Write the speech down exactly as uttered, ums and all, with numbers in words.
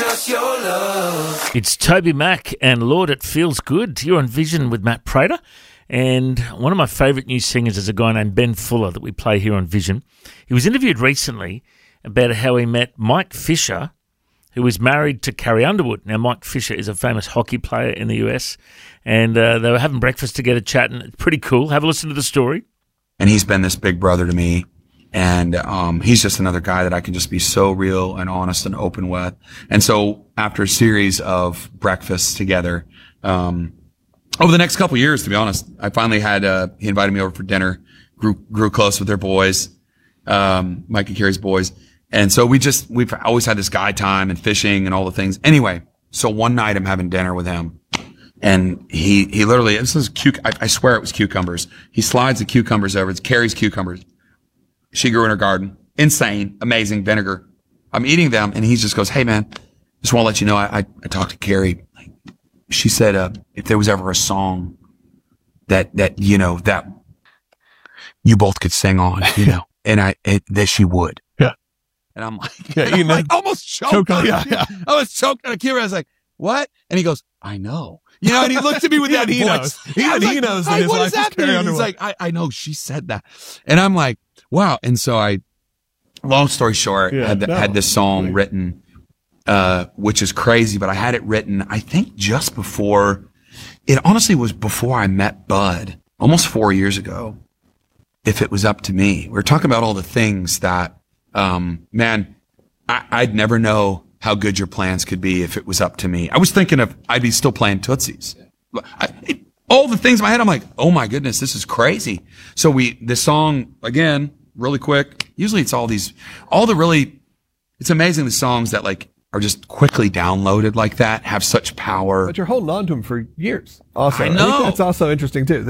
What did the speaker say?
just your love. It's Toby Mac and Lord, It Feels Good. You're on Vision with Matt Prater. And one of my favourite new singers is a guy named Ben Fuller that we play here on Vision. He was interviewed recently about how he met Mike Fisher, who was married to Carrie Underwood. Now, Mike Fisher is a famous hockey player in the U S, and uh, they were having breakfast together chatting. It's pretty cool. Have a listen to the story. And he's been this big brother to me. And um he's just another guy that I can just be so real and honest and open with. And so after a series of breakfasts together, um over the next couple of years, to be honest, I finally had, uh, he invited me over for dinner, grew, grew close with their boys, um, Mike and Carrie's boys. And so we just, we've always had this guy time and fishing and all the things. Anyway, so one night I'm having dinner with him and he, he literally, this is cuc- I, I swear it was cucumbers. He slides the cucumbers over. It's Carrie's cucumbers. She grew in her garden. Insane, amazing vinegar. I'm eating them and he just goes, "Hey man, just want to let you know, I, I, I talked to Carrie. She said, uh, if there was ever a song that, that, you know, that you both could sing on, you know, and I, it, that she would." Yeah. And I'm like, yeah, I'm like almost choked. Choke on, yeah, yeah. I was choked on a camera. I was like, "What?" And he goes, "I know." You know, and he looked at me with that he voice. knows. Even I was he like, knows that "Hey, his what life does is that Carrie mean?" Underwood. He's like, I, I know she said that. And I'm like, wow. And so I, long story short, Yeah, had, the, no. had this song written, uh, which is crazy, but I had it written, I think just before, it honestly was before I met Bud, almost four years ago. If it was up to me, we were talking about all the things that, um, man, I, I'd never know how good your plans could be if it was up to me. I was thinking of, I'd be still playing Tootsies. I, it, all the things in my head, I'm like, oh my goodness, this is crazy. So we, this song, again, really quick, usually it's all these, all the really, it's amazing the songs that like are just quickly downloaded like that have such power. But you're holding on to him for years. Also, I know. think that's also interesting too.